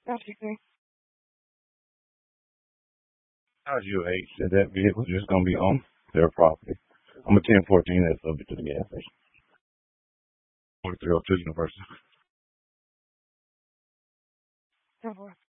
That's okay. How's your age that that vehicle just gonna be on their property? I'm a 1014 that's subject to the gas station. 4302 University. That was